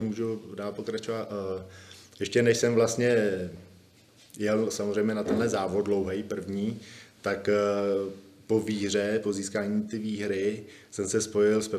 Můžu dál pokračovat. Ještě než jsem vlastně jel samozřejmě na tenhle závod dlouhý první, tak po výhře, po získání ty výhry jsem se spojil s